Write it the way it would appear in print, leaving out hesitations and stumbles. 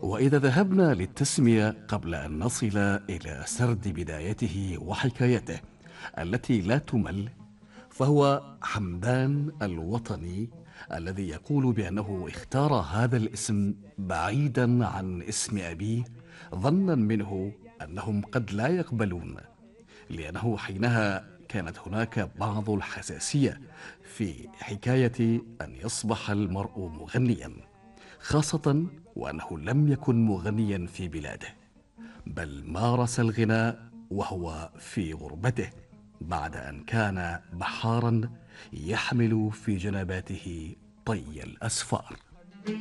وإذا ذهبنا للتسمية قبل أن نصل إلى سرد بدايته وحكايته التي لا تمل، فهو حمدان الوطني، الذي يقول بأنه اختار هذا الاسم بعيدا عن اسم أبيه، ظنا منه أنهم قد لا يقبلون، لأنه حينها كانت هناك بعض الحساسية في حكاية أن يصبح المرء مغنيا، خاصة وأنه لم يكن مغنيا في بلاده، بل مارس الغناء وهو في غربته بعد أن كان بحارا يحمل في جنباته طي الأسفار.